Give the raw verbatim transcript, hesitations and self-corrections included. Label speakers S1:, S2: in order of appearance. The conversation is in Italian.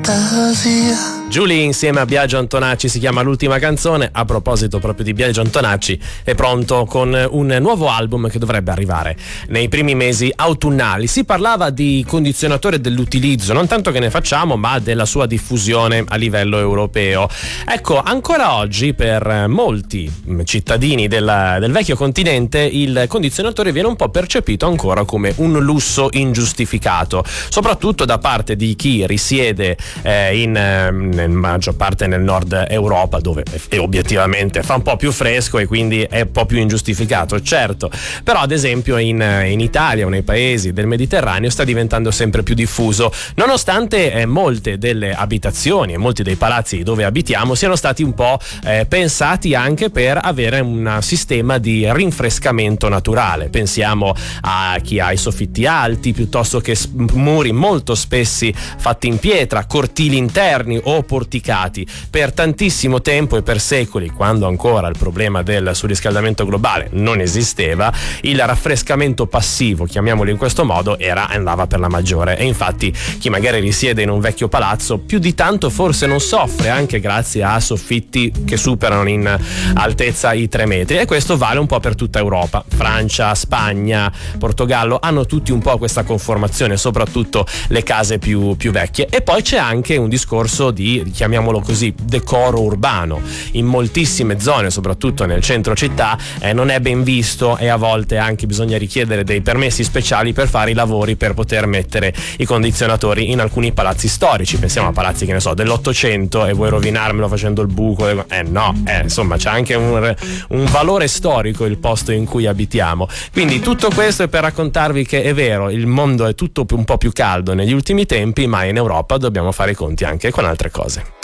S1: fantasia.
S2: Julie insieme a Biagio Antonacci si chiama l'ultima canzone. A proposito proprio di Biagio Antonacci, è pronto con un nuovo album che dovrebbe arrivare nei primi mesi autunnali. Si parlava di condizionatore, dell'utilizzo, non tanto che ne facciamo, ma della sua diffusione a livello europeo. Ecco, ancora oggi per molti cittadini del, del vecchio continente il condizionatore viene un po' percepito ancora come un lusso ingiustificato, soprattutto da parte di chi risiede eh, in in maggior parte nel nord Europa, dove è, obiettivamente fa un po' più fresco e quindi è un po' più ingiustificato, certo, però ad esempio in, in Italia o nei paesi del Mediterraneo sta diventando sempre più diffuso, nonostante eh, molte delle abitazioni e molti dei palazzi dove abitiamo siano stati un po' eh, pensati anche per avere un sistema di rinfrescamento naturale. Pensiamo a chi ha i soffitti alti, piuttosto che muri molto spessi fatti in pietra, cortili interni o porticati. Per tantissimo tempo e per secoli, quando ancora il problema del surriscaldamento globale non esisteva, il raffrescamento passivo, chiamiamolo in questo modo, era andava per la maggiore, e infatti chi magari risiede in un vecchio palazzo più di tanto forse non soffre, anche grazie a soffitti che superano in altezza i tre metri, e questo vale un po' per tutta Europa. Francia, Spagna, Portogallo hanno tutti un po' questa conformazione, soprattutto le case più, più vecchie. E poi c'è anche un discorso di, chiamiamolo così, decoro urbano. In moltissime zone, soprattutto nel centro città, eh, non è ben visto, e a volte anche bisogna richiedere dei permessi speciali per fare i lavori per poter mettere i condizionatori in alcuni palazzi storici. Pensiamo a palazzi, che ne so, dell'Ottocento, e vuoi rovinarmelo facendo il buco? Eh no, eh, insomma c'è anche un, un valore storico il posto in cui abitiamo. Quindi tutto questo è per raccontarvi che è vero, il mondo è tutto un po' più caldo negli ultimi tempi, ma in Europa dobbiamo fare i conti anche con altre cose.